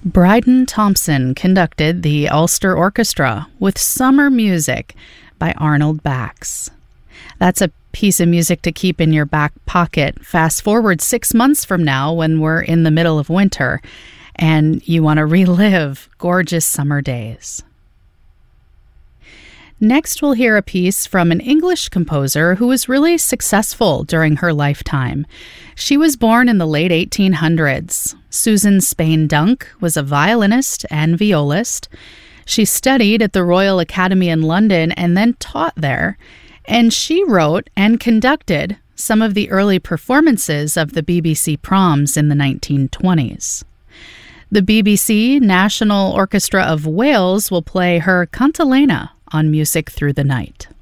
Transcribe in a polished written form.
Bryden Thompson conducted the Ulster Orchestra with Summer Music by Arnold Bax. That's a piece of music to keep in your back pocket. Fast forward 6 months from now when we're in the middle of winter and you want to relive gorgeous summer days. Next, we'll hear a piece from an English composer who was really successful during her lifetime. She was born in the late 1800s. Susan Spain Dunk was a violinist and violist. She studied at the Royal Academy in London and then taught there. And she wrote and conducted some of the early performances of the BBC Proms in the 1920s. The BBC National Orchestra of Wales will play her Cantilena on Music Through the Night.